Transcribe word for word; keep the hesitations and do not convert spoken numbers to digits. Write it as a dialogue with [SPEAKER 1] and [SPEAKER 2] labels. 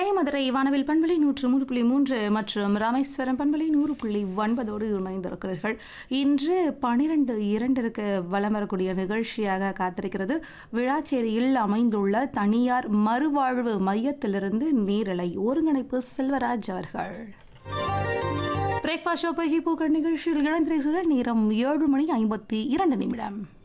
[SPEAKER 1] நிறைய மதுரை வானவில் பண்பலை நூற்று மூன்று புள்ளி மூன்று மற்றும் ராமேஸ்வரம் பண்பலை நூறு புள்ளி ஒன்பதோடு இணைந்திருக்கிறீர்கள். இன்று பனிரெண்டு இரண்டிற்கு வலம் வரக்கூடிய நிகழ்ச்சியாக காத்திருக்கிறது. விழாச்சேரியில் அமைந்துள்ள தனியார் மறுவாழ்வு மையத்திலிருந்து நேரலை ஒருங்கிணைப்பு செல்வராஜ் அவர்கள். பிரேக்ஃபாஸ்ட் ஷோ பகி பூக்கள் நிகழ்ச்சியில் இணைந்திருக்கிறீர்கள். நேரம் ஏழு மணி ஐம்பத்தி இரண்டு நிமிடம்.